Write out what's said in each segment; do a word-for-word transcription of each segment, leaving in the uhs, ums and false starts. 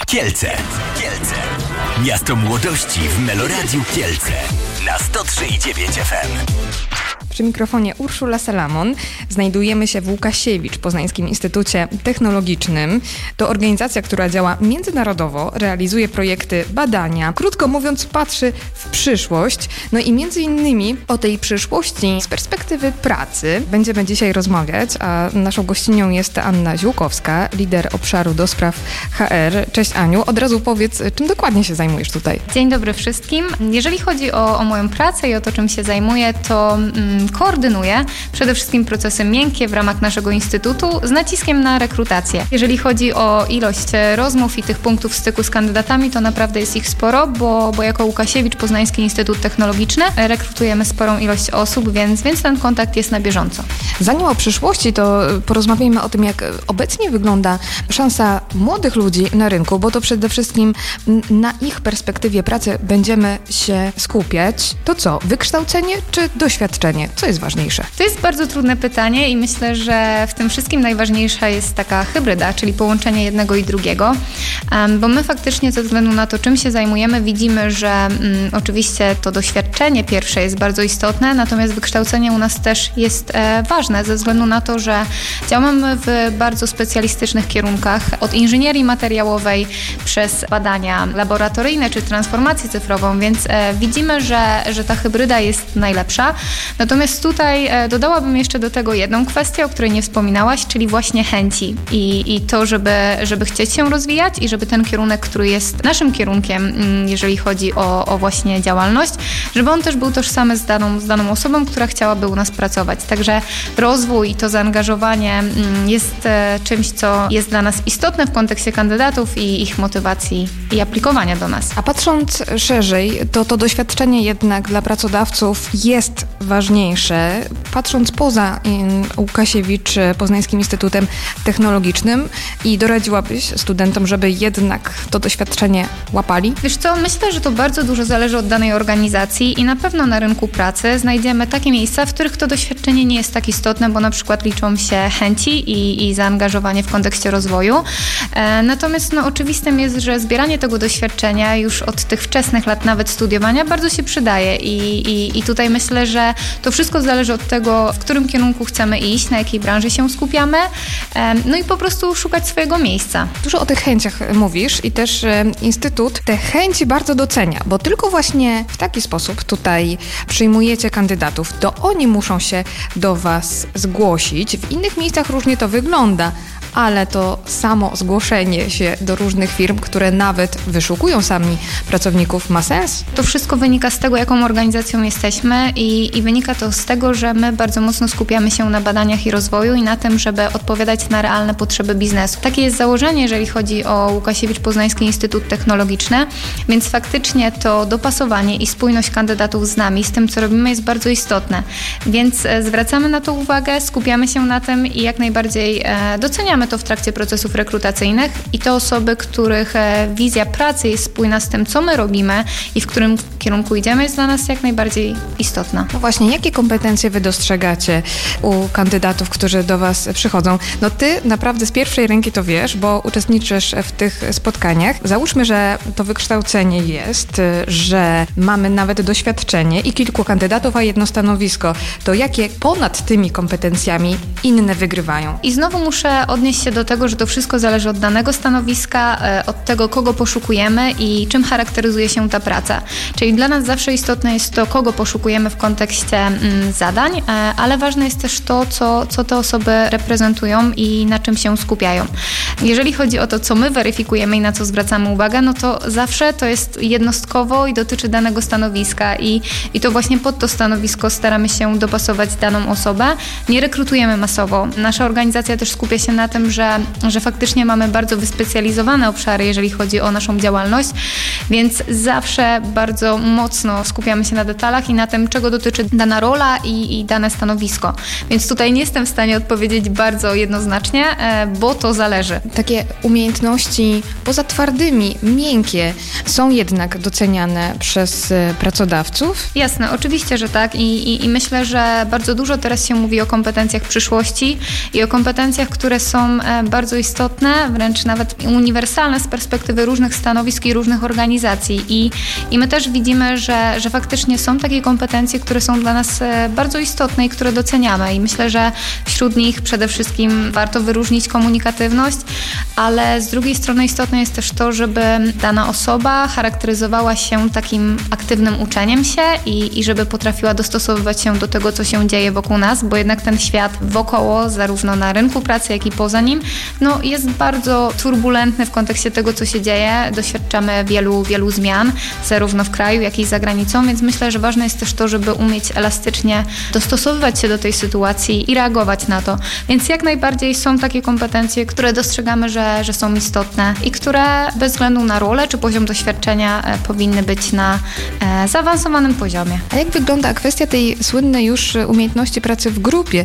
Kielce. Kielce. Miasto młodości w Meloradiu Kielce. Na sto trzy i dziewięć F M. Przy mikrofonie Urszula Salamon. Znajdujemy się w Łukasiewicz, Poznańskim Instytucie Technologicznym. To organizacja, która działa międzynarodowo, realizuje projekty badania. Krótko mówiąc, patrzy w przyszłość. No i między innymi o tej przyszłości z perspektywy pracy będziemy dzisiaj rozmawiać, a naszą gościnią jest Anna Ziółkowska, lider obszaru do spraw H R. Cześć Aniu, od razu powiedz, czym dokładnie się zajmujesz tutaj? Dzień dobry wszystkim. Jeżeli chodzi o, o moją pracę i o to, czym się zajmuję, to mm, koordynuję przede wszystkim procesy miękkie w ramach naszego instytutu z naciskiem na rekrutację. Jeżeli chodzi o ilość rozmów i tych punktów styku z kandydatami, to naprawdę jest ich sporo, bo, bo jako Łukasiewicz, Poznański Instytut Technologiczny, rekrutujemy sporą ilość osób, więc, więc ten kontakt jest na bieżąco. Zanim o przyszłości, to porozmawiajmy o tym, jak obecnie wygląda szansa młodych ludzi na rynku, bo to przede wszystkim na ich perspektywie pracy będziemy się skupiać. To co, wykształcenie czy doświadczenie? Co jest ważniejsze? To jest bardzo trudne pytanie i myślę, że w tym wszystkim najważniejsza jest taka hybryda, czyli połączenie jednego i drugiego, um, bo my faktycznie ze względu na to, czym się zajmujemy, widzimy, że um, oczywiście to doświadczenie pierwsze jest bardzo istotne, natomiast wykształcenie u nas też jest e, ważne ze względu na to, że działamy w bardzo specjalistycznych kierunkach, od inżynierii materiałowej przez badania laboratoryjne czy transformację cyfrową, więc e, widzimy, że, że ta hybryda jest najlepsza. Natomiast tutaj e, dodałabym jeszcze do tego jedną kwestię, o której nie wspominałaś, czyli właśnie chęci i, i to, żeby, żeby chcieć się rozwijać i żeby ten kierunek, który jest naszym kierunkiem, jeżeli chodzi o, o właśnie działalność, żeby on też był tożsamy z daną, z daną osobą, która chciałaby u nas pracować. Także rozwój i to zaangażowanie jest e, czymś, co jest dla nas istotne w kontekście kandydatów i ich motywacji i aplikowania do nas. A patrząc szerzej, to to doświadczenie jednak dla pracodawców jest ważniejsze. Patrząc poza Łukasiewicz, Poznańskim Instytutem Technologicznym, i doradziłabyś studentom, żeby jednak to doświadczenie łapali? Wiesz co, myślę, że to bardzo dużo zależy od danej organizacji i na pewno na rynku pracy znajdziemy takie miejsca, w których to doświadczenie nie jest tak istotne, bo na przykład liczą się chęci i, i zaangażowanie w kontekście rozwoju. E, natomiast no, oczywistym jest, że zbieranie tego doświadczenia już od tych wczesnych lat nawet studiowania bardzo się przydaje i, i, i tutaj myślę, że to wszystko zależy od tego, w którym kierunku chcemy iść, na jakiej branży się skupiamy, e, no i po prostu szukać swojego miejsca. Dużo o tych chęciach mówisz i też e, Instytut te chęci bardzo docenia, bo tylko właśnie w taki sposób tutaj przyjmujecie kandydatów, to oni muszą się do Was zgłosić. W innych miejscach różnie to wygląda, ale to samo zgłoszenie się do różnych firm, które nawet wyszukują sami pracowników, ma sens? To wszystko wynika z tego, jaką organizacją jesteśmy i, i wynika to z tego, że my bardzo mocno skupiamy się na badaniach i rozwoju i na tym, żeby odpowiadać na realne potrzeby biznesu. Takie jest założenie, jeżeli chodzi o Łukasiewicz Poznański Instytut Technologiczny, więc faktycznie to dopasowanie i spójność kandydatów z nami, z tym, co robimy, jest bardzo istotne. Więc zwracamy na to uwagę, skupiamy się na tym i jak najbardziej e, doceniamy to w trakcie procesów rekrutacyjnych i te osoby, których wizja pracy jest spójna z tym, co my robimy i w którym kierunku idziemy, jest dla nas jak najbardziej istotna. No właśnie, jakie kompetencje Wy dostrzegacie u kandydatów, którzy do Was przychodzą? No Ty naprawdę z pierwszej ręki to wiesz, bo uczestniczysz w tych spotkaniach. Załóżmy, że to wykształcenie jest, że mamy nawet doświadczenie i kilku kandydatów, a jedno stanowisko. To jakie ponad tymi kompetencjami inne wygrywają? I znowu muszę odnieść się do tego, że to wszystko zależy od danego stanowiska, od tego, kogo poszukujemy i czym charakteryzuje się ta praca. Czyli dla nas zawsze istotne jest to, kogo poszukujemy w kontekście mm, zadań, ale ważne jest też to, co, co te osoby reprezentują i na czym się skupiają. Jeżeli chodzi o to, co my weryfikujemy i na co zwracamy uwagę, no to zawsze to jest jednostkowo i dotyczy danego stanowiska i, i to właśnie pod to stanowisko staramy się dopasować daną osobę. Nie rekrutujemy masowo. Nasza organizacja też skupia się na tym, że, że faktycznie mamy bardzo wyspecjalizowane obszary, jeżeli chodzi o naszą działalność, więc zawsze bardzo mocno skupiamy się na detalach i na tym, czego dotyczy dana rola i, i dane stanowisko. Więc tutaj nie jestem w stanie odpowiedzieć bardzo jednoznacznie, bo to zależy. Takie umiejętności poza twardymi, miękkie są jednak doceniane przez pracodawców? Jasne, oczywiście, że tak i, i, i myślę, że bardzo dużo teraz się mówi o kompetencjach przyszłości i o kompetencjach, które są bardzo istotne, wręcz nawet uniwersalne z perspektywy różnych stanowisk i różnych organizacji. I, i my też widzimy, że, że faktycznie są takie kompetencje, które są dla nas bardzo istotne i które doceniamy. I myślę, że wśród nich przede wszystkim warto wyróżnić komunikatywność, ale z drugiej strony istotne jest też to, żeby dana osoba charakteryzowała się takim aktywnym uczeniem się i, i żeby potrafiła dostosowywać się do tego, co się dzieje wokół nas, bo jednak ten świat wokoło, zarówno na rynku pracy, jak i poza nim, no jest bardzo turbulentny w kontekście tego, co się dzieje. Doświadczamy wielu, wielu zmian, zarówno w kraju, jak i za granicą, więc myślę, że ważne jest też to, żeby umieć elastycznie dostosowywać się do tej sytuacji i reagować na to. Więc jak najbardziej są takie kompetencje, które dostrzegamy, że, że są istotne i które bez względu na rolę czy poziom doświadczenia e, powinny być na e, zaawansowanym poziomie. A jak wygląda kwestia tej słynnej już umiejętności pracy w grupie?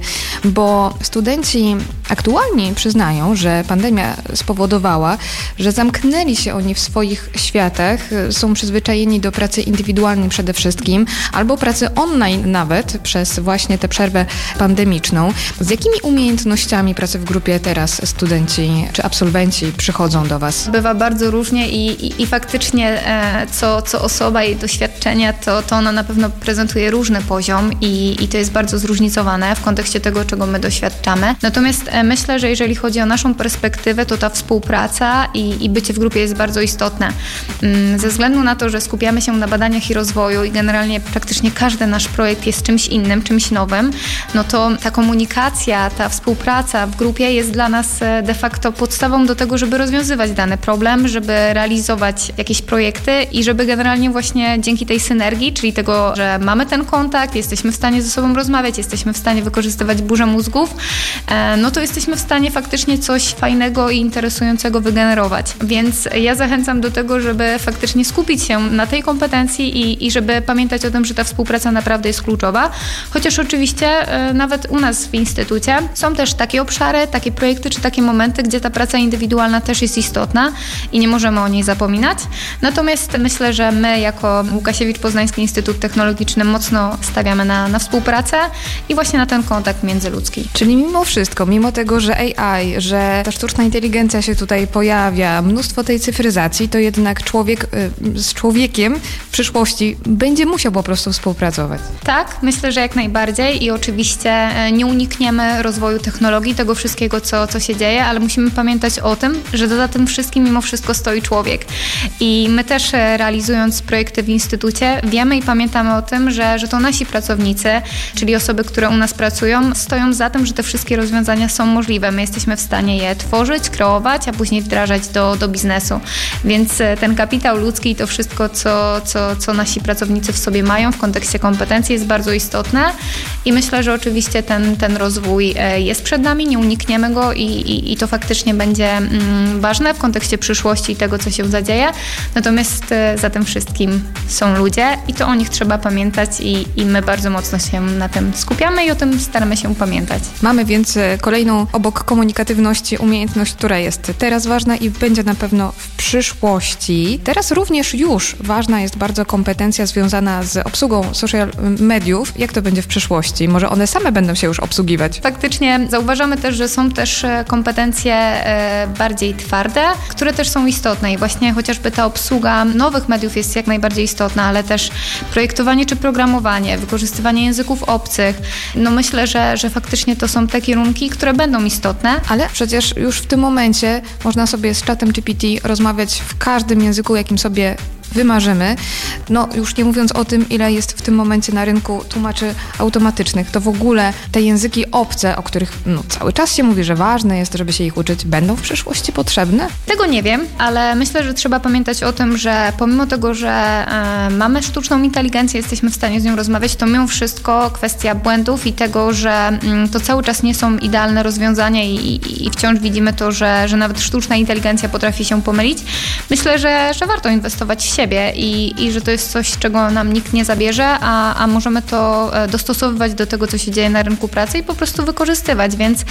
Bo studenci aktualnie przyznają, że pandemia spowodowała, że zamknęli się oni w swoich światach, są przyzwyczajeni do pracy indywidualnej przede wszystkim, albo pracy online nawet przez właśnie tę przerwę pandemiczną. Z jakimi umiejętnościami pracy w grupie teraz studenci czy absolwenci przychodzą do Was? Bywa bardzo różnie i, i, i faktycznie e, co, co osoba i doświadczenia, to, to ona na pewno prezentuje różny poziom i, i to jest bardzo zróżnicowane w kontekście tego, czego my doświadczamy. Natomiast e, myślę, że jeżeli chodzi o naszą perspektywę, to ta współpraca i, i bycie w grupie jest bardzo istotne. Mm, ze względu na to, że skupiamy się na badaniach i rozwoju i generalnie praktycznie każdy nasz projekt jest czymś innym, czymś nowym, no to ta komunikacja, ta współpraca w grupie jest dla nas de facto podstawą do tego, żeby rozwiązywać dany problem, żeby realizować jakieś projekty i żeby generalnie właśnie dzięki tej synergii, czyli tego, że mamy ten kontakt, jesteśmy w stanie ze sobą rozmawiać, jesteśmy w stanie wykorzystywać burzę mózgów, no to jesteśmy w stanie faktycznie coś fajnego i interesującego wygenerować. Więc ja zachęcam do tego, żeby faktycznie skupić się na tej kompetencji i, i żeby pamiętać o tym, że ta współpraca naprawdę jest kluczowa. Chociaż oczywiście e, nawet u nas w instytucie są też takie obszary, takie projekty czy takie momenty, gdzie ta praca indywidualna też jest istotna i nie możemy o niej zapominać. Natomiast myślę, że my jako Łukasiewicz Poznański Instytut Technologiczny mocno stawiamy na, na współpracę i właśnie na ten kontakt międzyludzki. Czyli mimo wszystko, mimo tego, że A I, że ta sztuczna inteligencja się tutaj pojawia, mnóstwo tej cyfryzacji, to jednak człowiek y, z człowiekiem w przyszłości będzie musiał po prostu współpracować. Tak, myślę, że jak najbardziej i oczywiście nie unikniemy rozwoju technologii, tego wszystkiego, co, co się dzieje, ale musimy pamiętać o tym, że za tym wszystkim mimo wszystko stoi człowiek. I my też realizując projekty w instytucie wiemy i pamiętamy o tym, że, że to nasi pracownicy, czyli osoby, które u nas pracują, stoją za tym, że te wszystkie rozwiązania są możliwe. My jesteśmy w stanie je tworzyć, kreować, a później wdrażać do, do biznesu. Więc ten kapitał ludzki i to wszystko, co, co, co nasi pracownicy w sobie mają w kontekście kompetencji jest bardzo istotne i myślę, że oczywiście ten, ten rozwój jest przed nami, nie unikniemy go i, i, i to faktycznie będzie mm, ważne w kontekście przyszłości i tego, co się zadzieje. Natomiast za tym wszystkim są ludzie i to o nich trzeba pamiętać i, i my bardzo mocno się na tym skupiamy i o tym staramy się pamiętać. Mamy więc kolejną obok komunikatywności umiejętność, która jest teraz ważna i będzie na pewno w przyszłości. Teraz również już ważna jest bardzo kompetencja związana z obsługą social mediów. Jak to będzie w przyszłości? Może one same będą się już obsługiwać? Faktycznie zauważamy też, że są też kompetencje e, bardziej twarde, które też są istotne i właśnie chociażby ta obsługa nowych mediów jest jak najbardziej istotna, ale też projektowanie czy programowanie, wykorzystywanie języków obcych. No myślę, że, że faktycznie to są te kierunki, które będą istotne. Ale przecież już w tym momencie można sobie z czatem G P T rozmawiać w każdym języku, jakim sobie wymarzymy. No już nie mówiąc o tym, ile jest w tym momencie na rynku tłumaczy automatycznych, to w ogóle te języki obce, o których no, cały czas się mówi, że ważne jest, żeby się ich uczyć, będą w przyszłości potrzebne? Tego nie wiem, ale myślę, że trzeba pamiętać o tym, że pomimo tego, że e, mamy sztuczną inteligencję, jesteśmy w stanie z nią rozmawiać, to mimo wszystko kwestia błędów i tego, że m, to cały czas nie są idealne rozwiązania i, i, i wciąż widzimy to, że, że nawet sztuczna inteligencja potrafi się pomylić. Myślę, że, że warto inwestować w siebie, siebie i, i że to jest coś, czego nam nikt nie zabierze, a, a możemy to dostosowywać do tego, co się dzieje na rynku pracy i po prostu wykorzystywać, więc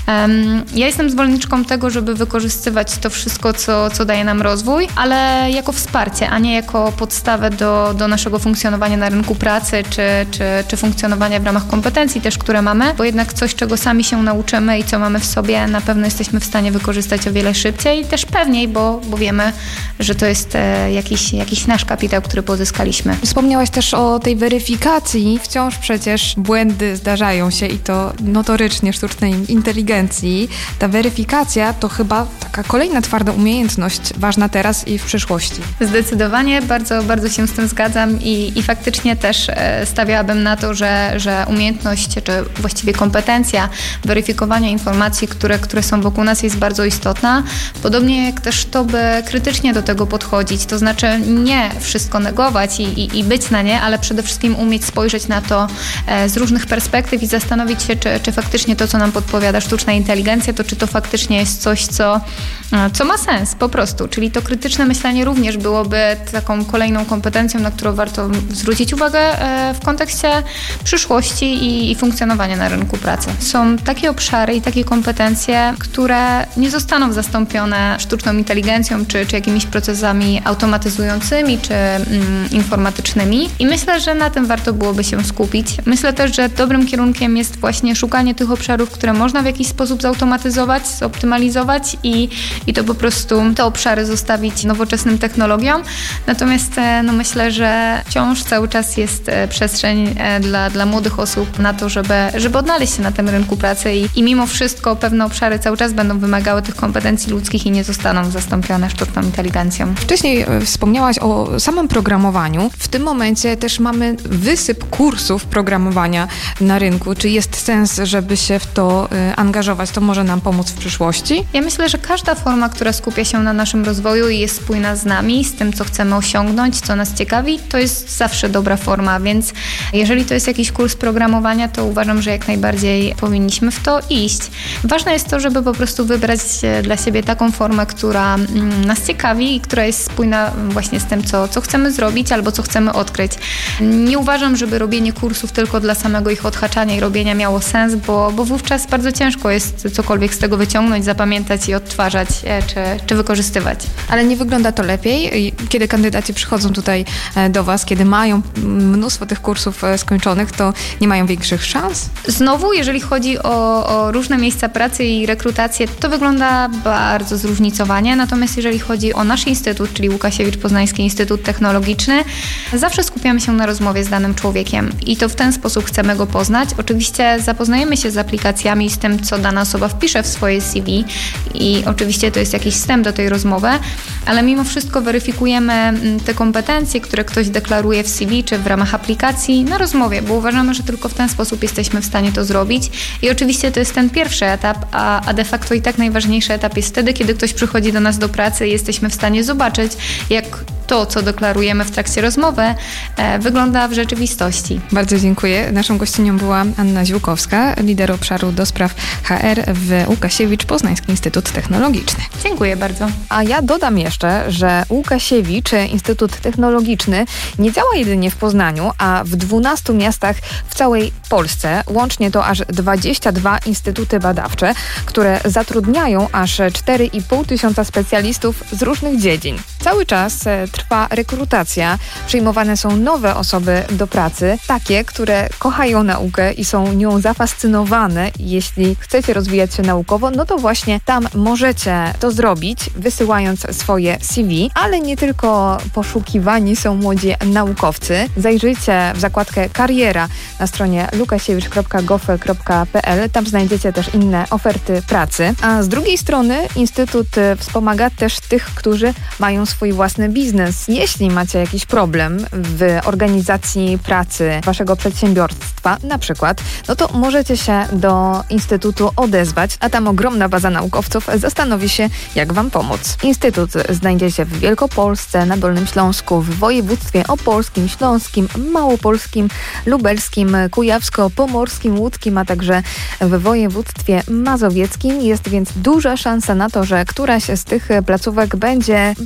um, ja jestem zwolenniczką tego, żeby wykorzystywać to wszystko, co, co daje nam rozwój, ale jako wsparcie, a nie jako podstawę do, do naszego funkcjonowania na rynku pracy, czy, czy, czy funkcjonowania w ramach kompetencji też, które mamy, bo jednak coś, czego sami się nauczymy i co mamy w sobie, na pewno jesteśmy w stanie wykorzystać o wiele szybciej i też pewniej, bo, bo wiemy, że to jest e, jakiś, jakiś nasz kapitał, który pozyskaliśmy. Wspomniałaś też o tej weryfikacji. Wciąż przecież błędy zdarzają się i to notorycznie sztucznej inteligencji. Ta weryfikacja to chyba taka kolejna twarda umiejętność, ważna teraz i w przyszłości. Zdecydowanie, bardzo, bardzo się z tym zgadzam i, i faktycznie też e, stawiałabym na to, że, że umiejętność, czy właściwie kompetencja weryfikowania informacji, które, które są wokół nas, jest bardzo istotna. Podobnie jak też to, by krytycznie do tego podchodzić, to znaczy nie wszystko negować i, i, i być na nie, ale przede wszystkim umieć spojrzeć na to e, z różnych perspektyw i zastanowić się, czy, czy faktycznie to, co nam podpowiada sztuczna inteligencja, to czy to faktycznie jest coś, co, co ma sens po prostu. Czyli to krytyczne myślenie również byłoby taką kolejną kompetencją, na którą warto zwrócić uwagę e, w kontekście przyszłości i, i funkcjonowania na rynku pracy. Są takie obszary i takie kompetencje, które nie zostaną zastąpione sztuczną inteligencją, czy, czy jakimiś procesami automatyzującymi, czy mm, informatycznymi. I myślę, że na tym warto byłoby się skupić. Myślę też, że dobrym kierunkiem jest właśnie szukanie tych obszarów, które można w jakiś sposób zautomatyzować, zoptymalizować i, i to po prostu te obszary zostawić nowoczesnym technologiom. Natomiast no myślę, że wciąż cały czas jest przestrzeń dla, dla młodych osób na to, żeby, żeby odnaleźć się na tym rynku pracy i, i mimo wszystko pewne obszary cały czas będą wymagały tych kompetencji ludzkich i nie zostaną zastąpione sztuczną inteligencją. Wcześniej wspomniałaś o samym programowaniu. W tym momencie też mamy wysyp kursów programowania na rynku. Czy jest sens, żeby się w to angażować? To może nam pomóc w przyszłości? Ja myślę, że każda forma, która skupia się na naszym rozwoju i jest spójna z nami, z tym, co chcemy osiągnąć, co nas ciekawi, to jest zawsze dobra forma, więc jeżeli to jest jakiś kurs programowania, to uważam, że jak najbardziej powinniśmy w to iść. Ważne jest to, żeby po prostu wybrać dla siebie taką formę, która nas ciekawi i która jest spójna właśnie z tym, co, co chcemy zrobić albo co chcemy odkryć. Nie uważam, żeby robienie kursów tylko dla samego ich odhaczania i robienia miało sens, bo, bo wówczas bardzo ciężko jest cokolwiek z tego wyciągnąć, zapamiętać i odtwarzać, czy, czy wykorzystywać. Ale nie wygląda to lepiej, kiedy kandydaci przychodzą tutaj do Was, kiedy mają mnóstwo tych kursów skończonych, to nie mają większych szans? Znowu, jeżeli chodzi o, o różne miejsca pracy i rekrutację, to wygląda bardzo zróżnicowanie, natomiast jeżeli chodzi o nasz instytut, czyli Łukasiewicz Poznański Instytut Technologiczny, zawsze skupiamy się na rozmowie z danym człowiekiem i to w ten sposób chcemy go poznać. Oczywiście zapoznajemy się z aplikacjami i z tym, co dana osoba wpisze w swoje C V i oczywiście to jest jakiś wstęp do tej rozmowy, ale mimo wszystko weryfikujemy te kompetencje, które ktoś deklaruje w C V czy w ramach aplikacji na rozmowie, bo uważamy, że tylko w ten sposób jesteśmy w stanie to zrobić i oczywiście to jest ten pierwszy etap, a, a de facto i tak najważniejszy etap jest wtedy, kiedy ktoś przychodzi do nas do pracy i jesteśmy w stanie zobaczyć, jak to, co deklarujemy w trakcie rozmowy, e, wygląda w rzeczywistości. Bardzo dziękuję. Naszą gościnią była Anna Ziółkowska, lider obszaru do spraw H R w Łukasiewicz Poznański Instytut Technologiczny. Dziękuję bardzo. A ja dodam jeszcze, że Łukasiewicz Instytut Technologiczny nie działa jedynie w Poznaniu, a w dwunastu miastach w całej Polsce. Łącznie to aż dwadzieścia dwa instytuty badawcze, które zatrudniają aż cztery i pół tysiąca specjalistów z różnych dziedzin. Cały czas trwa rekrutacja, przyjmowane są nowe osoby do pracy, takie, które kochają naukę i są nią zafascynowane. Jeśli chcecie rozwijać się naukowo, no to właśnie tam możecie to zrobić, wysyłając swoje C V, ale nie tylko poszukiwani są młodzi naukowcy. Zajrzyjcie w zakładkę Kariera na stronie łukasiewicz kropka gov kropka p l. Tam znajdziecie też inne oferty pracy. A z drugiej strony Instytut wspomaga też tych, którzy mają swój własny biznes. Jeśli macie jakiś problem w organizacji pracy waszego przedsiębiorstwa na przykład, no to możecie się do Instytutu odezwać, a tam ogromna baza naukowców zastanowi się, jak wam pomóc. Instytut znajdzie się w Wielkopolsce, na Dolnym Śląsku, w województwie opolskim, śląskim, małopolskim, lubelskim, kujawsko-pomorskim, łódzkim, a także w województwie mazowieckim. Jest więc duża szansa na to, że któraś z tych placówek będzie blisko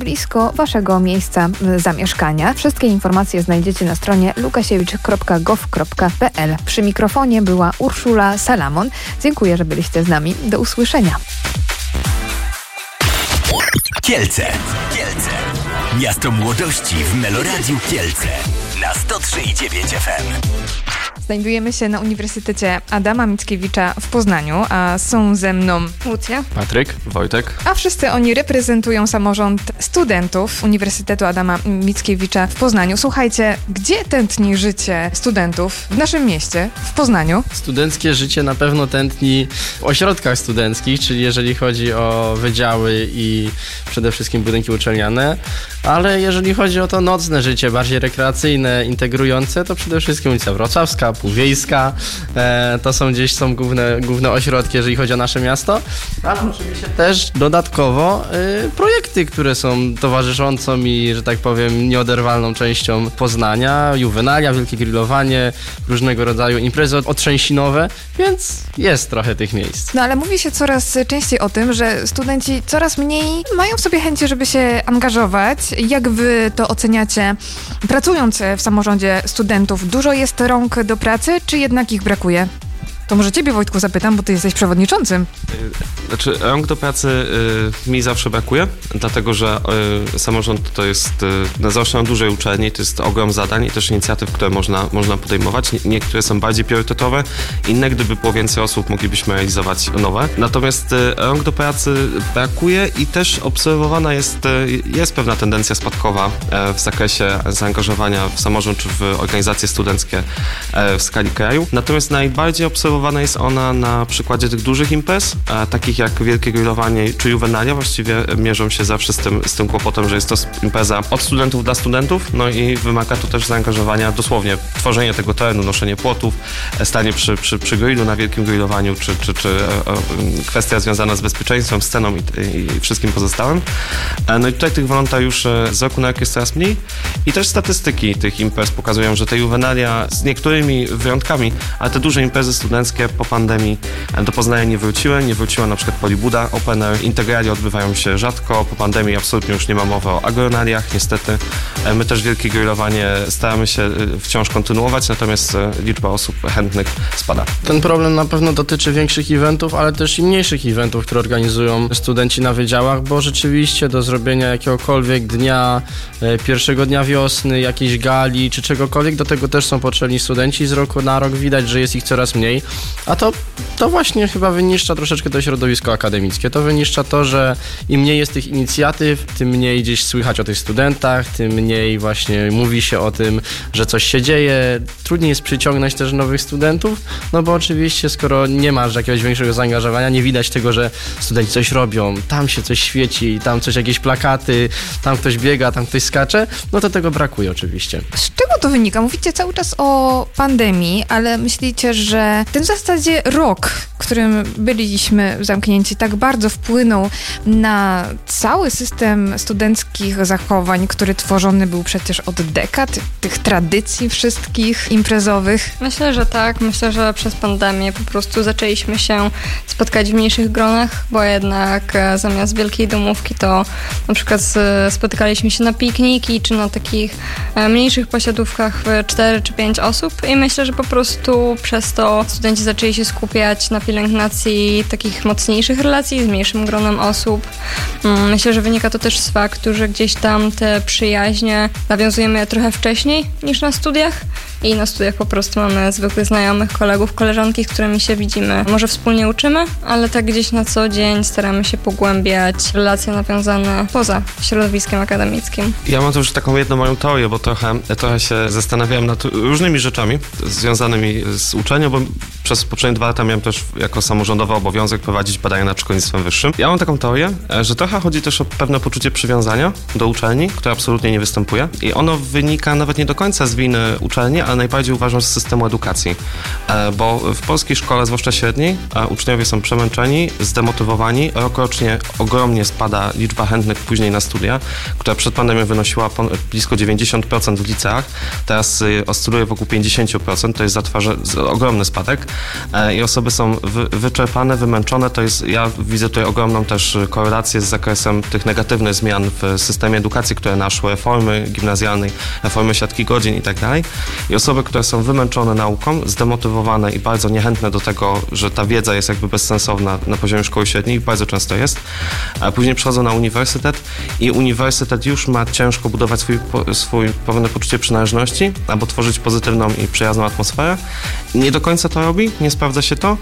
do waszego miejsca zamieszkania. Wszystkie informacje znajdziecie na stronie lukasiewicz kropka gov kropka pe el. Przy mikrofonie była Urszula Salamon. Dziękuję, że byliście z nami. Do usłyszenia. Kielce. Kielce. Miasto młodości w Meloradiu Kielce. Na sto trzy i dziewięć F M. Znajdujemy się na Uniwersytecie Adama Mickiewicza w Poznaniu, a są ze mną Łucja, Patryk, Wojtek. A wszyscy oni reprezentują samorząd studentów Uniwersytetu Adama Mickiewicza w Poznaniu. Słuchajcie, gdzie tętni życie studentów w naszym mieście, w Poznaniu? Studenckie życie na pewno tętni w ośrodkach studenckich, czyli jeżeli chodzi o wydziały i przede wszystkim budynki uczelniane, ale jeżeli chodzi o to nocne życie, bardziej rekreacyjne, integrujące, to przede wszystkim ulica Wrocławska, Półwiejska, e, to są gdzieś są główne, główne ośrodki, jeżeli chodzi o nasze miasto, ale oczywiście też dodatkowo e, projekty, które są towarzyszącą i, że tak powiem, nieoderwalną częścią Poznania, juwenalia, wielkie grillowanie, różnego rodzaju imprezy otrzęsinowe, więc jest trochę tych miejsc. No ale mówi się coraz częściej o tym, że studenci coraz mniej mają w sobie chęci, żeby się angażować. Jak wy to oceniacie, pracując w samorządzie studentów? Dużo jest rąk do pracy, czy jednak ich brakuje? To może ciebie, Wojtku, zapytam, bo ty jesteś przewodniczącym. Znaczy, rąk do pracy y, mi zawsze brakuje, dlatego że y, samorząd to jest, y, na zwłaszcza na dużej uczelni, to jest ogrom zadań i też inicjatyw, które można, można podejmować. Nie, niektóre są bardziej priorytetowe, inne, gdyby było więcej osób, moglibyśmy realizować nowe. Natomiast y, rąk do pracy brakuje i też obserwowana jest, y, jest pewna tendencja spadkowa y, w zakresie zaangażowania w samorząd czy w organizacje studenckie y, w skali kraju. Natomiast najbardziej obserwowana jest ona na przykładzie tych dużych imprez, a takich jak Wielkie Grillowanie czy Juvenalia właściwie mierzą się zawsze z tym, z tym kłopotem, że jest to impreza od studentów dla studentów, no i wymaga to też zaangażowania, dosłownie tworzenie tego terenu, noszenie płotów, stanie przy, przy, przy grillu na Wielkim Grillowaniu, czy, czy, czy e, e, kwestia związana z bezpieczeństwem, sceną i, i wszystkim pozostałym. E, no i tutaj tych wolontariuszy z roku na rok jest coraz mniej i też statystyki tych imprez pokazują, że te Juvenalia z niektórymi wyjątkami, ale te duże imprezy studenckie po pandemii do Poznania nie wróciły. Nie wróciła na przykład Polibuda Open Air. Integralia odbywają się rzadko. Po pandemii absolutnie już nie ma mowy o agronaliach, niestety. My też Wielkie Grillowanie staramy się wciąż kontynuować, natomiast liczba osób chętnych spada. Ten problem na pewno dotyczy większych eventów, ale też i mniejszych eventów, które organizują studenci na wydziałach, bo rzeczywiście do zrobienia jakiegokolwiek dnia, pierwszego dnia wiosny, jakiejś gali czy czegokolwiek, do tego też są potrzebni studenci. Z roku na rok widać, że jest ich coraz mniej. A to, to właśnie chyba wyniszcza troszeczkę to środowisko akademickie. To wyniszcza to, że im mniej jest tych inicjatyw, tym mniej gdzieś słychać o tych studentach, tym mniej właśnie mówi się o tym, że coś się dzieje. Trudniej jest przyciągnąć też nowych studentów, no bo oczywiście skoro nie masz jakiegoś większego zaangażowania, nie widać tego, że studenci coś robią, tam się coś świeci, tam coś, jakieś plakaty, tam ktoś biega, tam ktoś skacze, no to tego brakuje oczywiście. Z czego to wynika? Mówicie cały czas o pandemii, ale myślicie, że ten w zasadzie rok, w którym byliśmy zamknięci, tak bardzo wpłynął na cały system studenckich zachowań, który tworzony był przecież od dekad, tych tradycji wszystkich imprezowych? Myślę, że tak. Myślę, że przez pandemię po prostu zaczęliśmy się spotkać w mniejszych gronach, bo jednak zamiast wielkiej domówki to na przykład spotykaliśmy się na pikniki czy na takich mniejszych posiadówkach w cztery czy pięć osób i myślę, że po prostu przez to studenci zaczęli się skupiać na pielęgnacji takich mocniejszych relacji z mniejszym gronem osób. Myślę, że wynika to też z faktu, że gdzieś tam te przyjaźnie nawiązujemy je trochę wcześniej niż na studiach i na studiach po prostu mamy zwykłych znajomych, kolegów, koleżanki, z którymi się widzimy. Może wspólnie uczymy, ale tak gdzieś na co dzień staramy się pogłębiać relacje nawiązane poza środowiskiem akademickim. Ja mam też taką jedną moją teorię, bo trochę, trochę się zastanawiałem nad różnymi rzeczami związanymi z uczelnią, bo przez poprzednie dwa lata miałem też jako samorządowy obowiązek prowadzić badania nad szkolnictwem wyższym. Ja mam taką teorię, że trochę chodzi też o pewne poczucie przywiązania do uczelni, które absolutnie nie występuje i ono wynika nawet nie do końca z winy uczelni, ale najbardziej uważam z systemu edukacji, bo w polskiej szkole, zwłaszcza średniej, uczniowie są przemęczeni, zdemotywowani, rokrocznie ogromnie spada liczba chętnych później na studia, która przed pandemią wynosiła blisko dziewięćdziesiąt procent w liceach, teraz oscyluje wokół pięćdziesiąt procent, to jest zatwarza, ogromny spadek i osoby są wy, wyczerpane, wymęczone. To jest, ja widzę tutaj ogromną też korelację z zakresem tych negatywnych zmian w systemie edukacji, które naszły, reformy gimnazjalnej, reformy siatki godzin i tak dalej. I osoby, które są wymęczone nauką, zdemotywowane i bardzo niechętne do tego, że ta wiedza jest jakby bezsensowna na poziomie szkoły średniej, bardzo często jest, a później przychodzą na uniwersytet i uniwersytet już ma ciężko budować swój, swój pewne poczucie przynależności albo tworzyć pozytywną i przyjazną atmosferę. Nie do końca to robi, nie sprawdza się to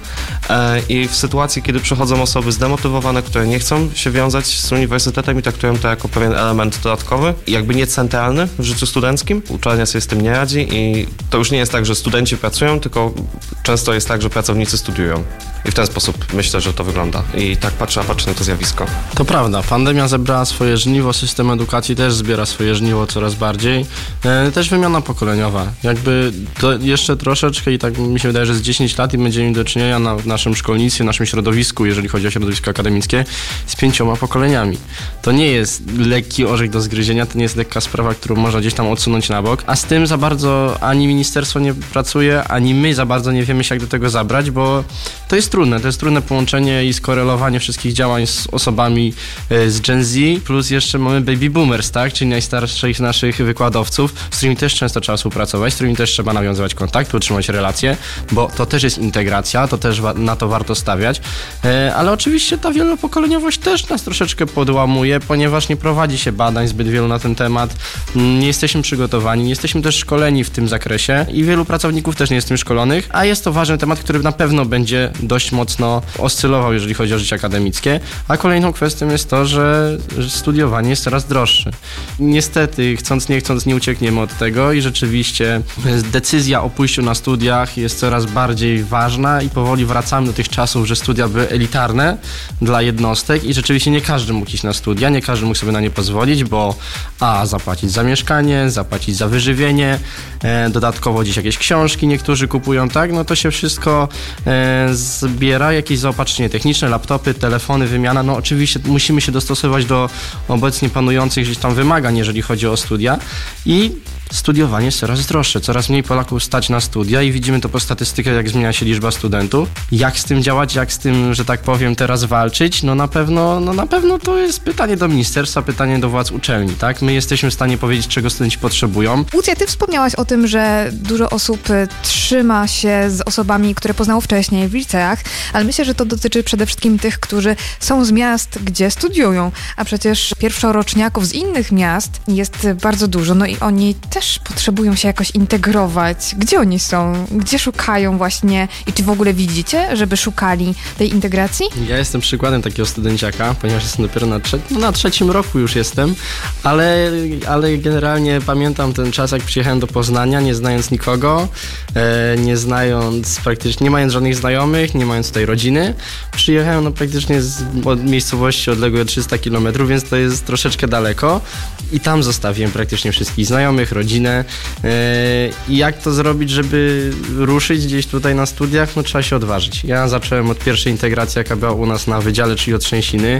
i w sytuacji, kiedy przychodzą osoby zdemotywowane, które nie chcą się wiązać z uniwersytetem i traktują to jako pewien element dodatkowy, jakby nie centralny w życiu studenckim, uczelnia sobie z tym nie radzi i to już nie jest tak, że studenci pracują, tylko często jest tak, że pracownicy studiują. I w ten sposób myślę, że to wygląda. I tak patrzę, a patrzę na to zjawisko. To prawda, pandemia zebrała swoje żniwo, system edukacji też zbiera swoje żniwo coraz bardziej. E, też wymiana pokoleniowa. Jakby to jeszcze troszeczkę i tak mi się wydaje, że z dziesięć lat i będziemy mieli do czynienia na, w naszym szkolnictwie, w naszym środowisku, jeżeli chodzi o środowisko akademickie, z pięcioma pokoleniami. To nie jest lekki orzech do zgryzienia, to nie jest lekka sprawa, którą można gdzieś tam odsunąć na bok, a z tym za bardzo ani ministerstwo nie pracuje, ani my za bardzo nie wiemy się, jak do tego zabrać, bo to jest trudne, to jest trudne połączenie i skorelowanie wszystkich działań z osobami z Gen Z, plus jeszcze mamy baby boomers, tak, czyli najstarszych naszych wykładowców, z którymi też często trzeba współpracować, z którymi też trzeba nawiązywać kontakt, utrzymać relacje, bo to też jest integracja, to też na to warto stawiać, ale oczywiście ta wielopokoleniowość też nas troszeczkę podłamuje, ponieważ nie prowadzi się badań zbyt wielu na ten temat, nie jesteśmy przygotowani, nie jesteśmy też szkoleni w tym zakresie i wielu pracowników też nie jest tym szkolonych, a jest to ważny temat, który na pewno będzie dość mocno oscylował, jeżeli chodzi o życie akademickie, a kolejną kwestią jest to, że studiowanie jest coraz droższe. Niestety, chcąc nie chcąc, nie uciekniemy od tego i rzeczywiście decyzja o pójściu na studiach jest coraz bardziej ważna i powoli wracamy do tych czasów, że studia były elitarne dla jednostek i rzeczywiście nie każdy mógł iść na studia, nie każdy mógł sobie na nie pozwolić, bo a, zapłacić za mieszkanie, zapłacić za wyżywienie, e, dodatkowo gdzieś jakieś książki niektórzy kupują, tak, no to się wszystko e, zbiera, jakieś zaopatrzenie techniczne, laptopy, telefony, wymiana, no oczywiście musimy się dostosować do obecnie panujących gdzieś tam wymagań, jeżeli chodzi o studia i studiowanie jest coraz droższe, coraz mniej Polaków stać na studia i widzimy to po statystykach, jak zmienia się liczba studentów. Jak z tym działać, jak z tym, że tak powiem, teraz walczyć? No na pewno, no na pewno to jest pytanie do ministerstwa, pytanie do władz uczelni, tak? My jesteśmy w stanie powiedzieć, czego studenci potrzebują. Łucja, ty wspomniałaś o tym, że dużo osób trzyma się z osobami, które poznało wcześniej w liceach, ale myślę, że to dotyczy przede wszystkim tych, którzy są z miast, gdzie studiują, a przecież pierwszoroczniaków z innych miast jest bardzo dużo, no i oni też potrzebują się jakoś integrować. Gdzie oni są? Gdzie szukają właśnie? I czy w ogóle widzicie, żeby szukali tej integracji? Ja jestem przykładem takiego studenciaka, ponieważ jestem dopiero na, trze- no, na trzecim roku już jestem, ale, ale generalnie pamiętam ten czas, jak przyjechałem do Poznania, nie znając nikogo, e, nie znając praktycznie, nie mając żadnych znajomych, nie mając tutaj rodziny. Przyjechałem no, praktycznie z od miejscowości odległej trzysta kilometrów, więc to jest troszeczkę daleko i tam zostawiłem praktycznie wszystkich znajomych, rodzinę. I jak to zrobić, żeby ruszyć gdzieś tutaj na studiach? No trzeba się odważyć. Ja zacząłem od pierwszej integracji, jaka była u nas na wydziale, czyli od Trzęsiny.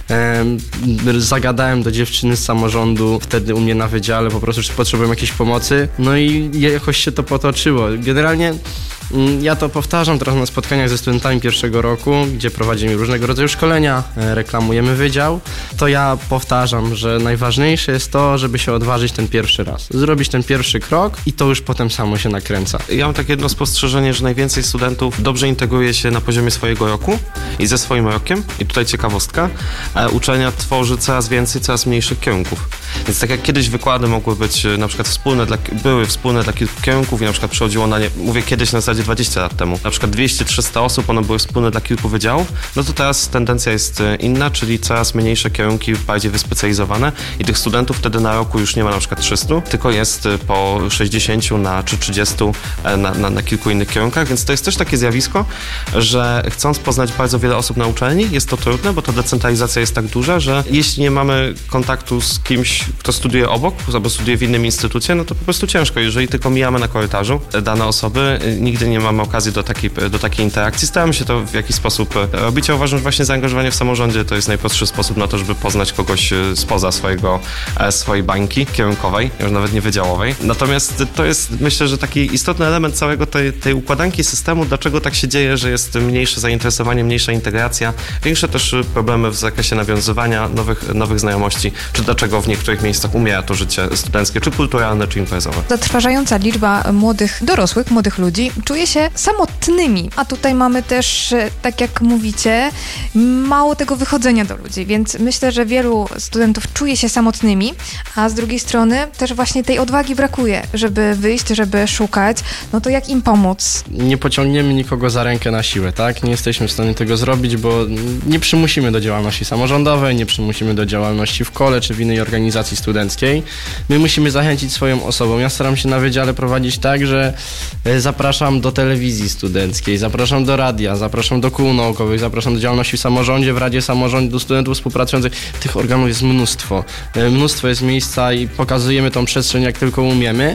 Zagadałem do dziewczyny z samorządu, wtedy u mnie na wydziale, po prostu czy potrzebują jakiejś pomocy. No i jakoś się to potoczyło. Generalnie ja to powtarzam teraz na spotkaniach ze studentami pierwszego roku, gdzie prowadzimy różnego rodzaju szkolenia, reklamujemy wydział. To ja powtarzam, że najważniejsze jest to, żeby się odważyć ten pierwszy raz. Zrobić ten pierwszy krok i to już potem samo się nakręca. Ja mam takie jedno spostrzeżenie, że najwięcej studentów dobrze integruje się na poziomie swojego roku i ze swoim rokiem. I tutaj ciekawostka, uczelnia tworzy coraz więcej, coraz mniejszych kierunków. Więc tak jak kiedyś wykłady mogły być na przykład wspólne dla, były wspólne dla kilku kierunków i na przykład przychodziło na nie, mówię kiedyś na zasadzie dwadzieścia lat temu, na przykład dwieście trzysta osób, one były wspólne dla kilku wydziałów, no to teraz tendencja jest inna, czyli coraz mniejsze kierunki, bardziej wyspecjalizowane i tych studentów wtedy na roku już nie ma na przykład trzystu, tylko jest po sześćdziesięciu na, czy trzydziestu na, na, na kilku innych kierunkach, więc to jest też takie zjawisko, że chcąc poznać bardzo wiele osób na uczelni, jest to trudne, bo ta decentralizacja jest tak duża, że jeśli nie mamy kontaktu z kimś ktoś, kto studiuje obok albo studiuje w innym instytucie, no to po prostu ciężko. Jeżeli tylko mijamy na korytarzu dane osoby, nigdy nie mamy okazji do takiej, do takiej interakcji. Staramy się to w jakiś sposób robić. Ja uważam, że właśnie zaangażowanie w samorządzie to jest najprostszy sposób na to, żeby poznać kogoś spoza swojego, swojej bańki kierunkowej, już nawet nie wydziałowej. Natomiast to jest, myślę, że taki istotny element całego tej, tej układanki systemu, dlaczego tak się dzieje, że jest mniejsze zainteresowanie, mniejsza integracja, większe też problemy w zakresie nawiązywania nowych, nowych znajomości, czy dlaczego w niektórych miejscach umiera to życie studenckie, czy kulturalne, czy imprezowe. Zatrważająca liczba młodych, dorosłych, młodych ludzi czuje się samotnymi, a tutaj mamy też, tak jak mówicie, mało tego wychodzenia do ludzi, więc myślę, że wielu studentów czuje się samotnymi, a z drugiej strony też właśnie tej odwagi brakuje, żeby wyjść, żeby szukać, no to jak im pomóc? Nie pociągniemy nikogo za rękę na siłę, tak? Nie jesteśmy w stanie tego zrobić, bo nie przymusimy do działalności samorządowej, nie przymusimy do działalności w kole czy w innej organizacji studenckiej. My musimy zachęcić swoją osobą. Ja staram się na wydziale prowadzić tak, że zapraszam do telewizji studenckiej, zapraszam do radia, zapraszam do kół naukowych, zapraszam do działalności w samorządzie, w Radzie Samorządu, do studentów współpracujących. Tych organów jest mnóstwo. Mnóstwo jest miejsca i pokazujemy tą przestrzeń jak tylko umiemy.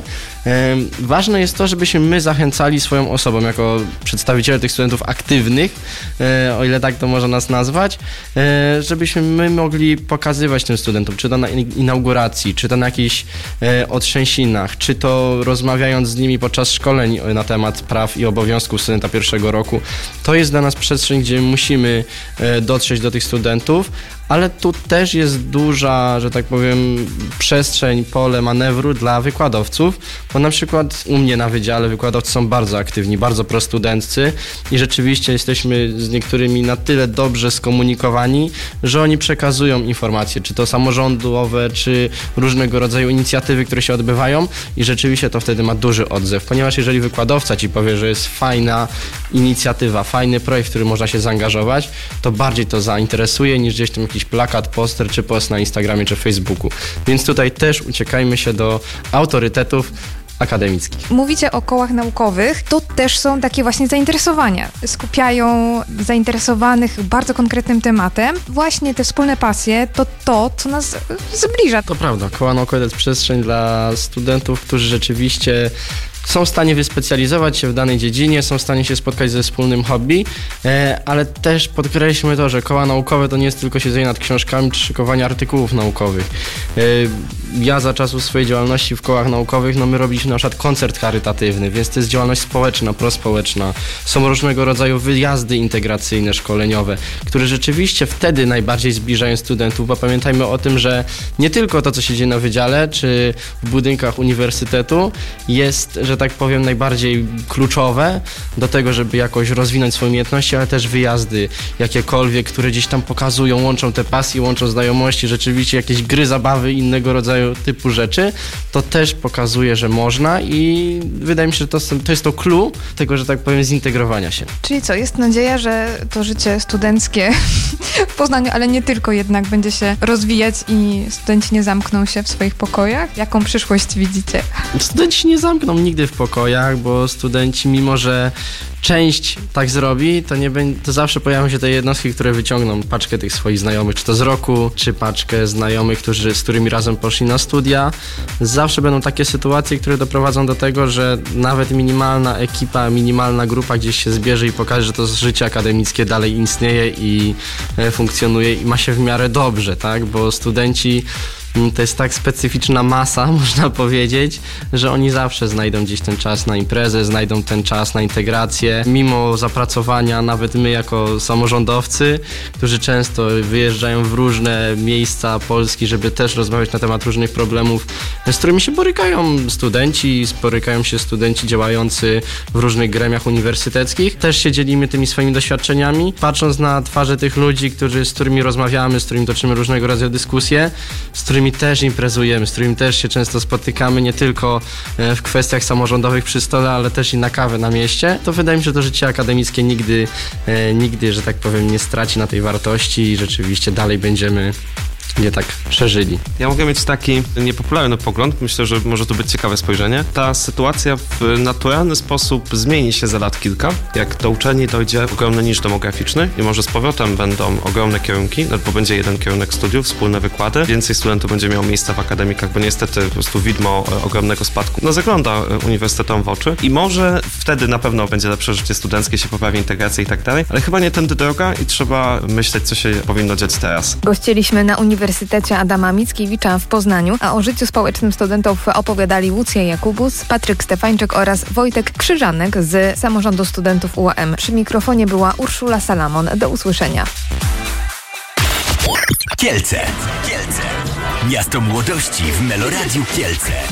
Ważne jest to, żebyśmy my zachęcali swoją osobą jako przedstawiciele tych studentów aktywnych, o ile tak to można nas nazwać, żebyśmy my mogli pokazywać tym studentom, czy to na inauguracji, czy to na jakichś otrzęsinach, czy to rozmawiając z nimi podczas szkoleń na temat praw i obowiązków studenta pierwszego roku. To jest dla nas przestrzeń, gdzie musimy dotrzeć do tych studentów, ale tu też jest duża, że tak powiem, przestrzeń, pole manewru dla wykładowców, bo na przykład u mnie na wydziale wykładowcy są bardzo aktywni, bardzo prostudenccy i rzeczywiście jesteśmy z niektórymi na tyle dobrze skomunikowani, że oni przekazują informacje, czy to samorządowe, czy różnego rodzaju inicjatywy, które się odbywają i rzeczywiście to wtedy ma duży odzew, ponieważ jeżeli wykładowca ci powie, że jest fajna inicjatywa, fajny projekt, w który można się zaangażować, to bardziej to zainteresuje niż gdzieś tam jakiś plakat, poster czy post na Instagramie czy Facebooku. Więc tutaj też uciekajmy się do autorytetów akademickich. Mówicie o kołach naukowych, to też są takie właśnie zainteresowania. Skupiają zainteresowanych bardzo konkretnym tematem. Właśnie te wspólne pasje to to, co nas zbliża. To prawda, koła naukowe to jest przestrzeń dla studentów, którzy rzeczywiście są w stanie wyspecjalizować się w danej dziedzinie, są w stanie się spotkać ze wspólnym hobby, ale też podkreślmy to, że koła naukowe to nie jest tylko siedzenie nad książkami czy szykowanie artykułów naukowych. Ja za czasów swojej działalności w kołach naukowych, no my robiliśmy na przykład koncert charytatywny, więc to jest działalność społeczna, prospołeczna. Są różnego rodzaju wyjazdy integracyjne, szkoleniowe, które rzeczywiście wtedy najbardziej zbliżają studentów, bo pamiętajmy o tym, że nie tylko to, co się dzieje na wydziale czy w budynkach uniwersytetu jest, że tak powiem, najbardziej kluczowe do tego, żeby jakoś rozwinąć swoje umiejętności, ale też wyjazdy jakiekolwiek, które gdzieś tam pokazują, łączą te pasje, łączą znajomości, rzeczywiście jakieś gry, zabawy, innego rodzaju typu rzeczy, to też pokazuje, że można i wydaje mi się, że to, to jest to clue tego, że tak powiem, zintegrowania się. Czyli co, jest nadzieja, że to życie studenckie w Poznaniu, ale nie tylko jednak, będzie się rozwijać i studenci nie zamkną się w swoich pokojach? Jaką przyszłość widzicie? Studenci się nie zamkną nigdy w pokojach, bo studenci, mimo że część tak zrobi, to, nie będzie, to zawsze pojawią się te jednostki, które wyciągną paczkę tych swoich znajomych, czy to z roku, czy paczkę znajomych, którzy, z którymi razem poszli na studia. Zawsze będą takie sytuacje, które doprowadzą do tego, że nawet minimalna ekipa, minimalna grupa gdzieś się zbierze i pokaże, że to życie akademickie dalej istnieje i e, funkcjonuje i ma się w miarę dobrze, tak? Bo studenci to jest tak specyficzna masa, można powiedzieć, że oni zawsze znajdą gdzieś ten czas na imprezę, znajdą ten czas na integrację. Mimo zapracowania, nawet my jako samorządowcy, którzy często wyjeżdżają w różne miejsca Polski, żeby też rozmawiać na temat różnych problemów, z którymi się borykają studenci, borykają się studenci działający w różnych gremiach uniwersyteckich. Też się dzielimy tymi swoimi doświadczeniami. Patrząc na twarze tych ludzi, którzy, z którymi rozmawiamy, z którymi toczymy różnego rodzaju dyskusje, z którymi też imprezujemy, z którymi też się często spotykamy, nie tylko w kwestiach samorządowych przy stole, ale też i na kawę na mieście, to wydaje mi się, że to życie akademickie nigdy, nigdy, że tak powiem, nie straci na tej wartości i rzeczywiście dalej będziemy nie tak przeżyli. Ja mogę mieć taki niepopularny pogląd, myślę, że może to być ciekawe spojrzenie. Ta sytuacja w naturalny sposób zmieni się za lat kilka, jak do uczelni dojdzie ogromny niż demograficzny i może z powrotem będą ogromne kierunki, bo będzie jeden kierunek studiów, wspólne wykłady, więcej studentów będzie miało miejsca w akademikach, bo niestety po prostu widmo ogromnego spadku no, zagląda uniwersytetom w oczy i może wtedy na pewno będzie lepsze życie studenckie, się poprawi integracja i tak dalej, ale chyba nie tędy droga i trzeba myśleć, co się powinno dziać teraz. Gościliśmy na Uniwersytecie Adama Mickiewicza w Poznaniu, a o życiu społecznym studentów opowiadali Łucja Jakubus, Patryk Stefańczyk oraz Wojtek Krzyżanek z Samorządu Studentów U A M. Przy mikrofonie była Urszula Salamon. Do usłyszenia. Kielce. Kielce. Miasto młodości w Meloradiu Kielce.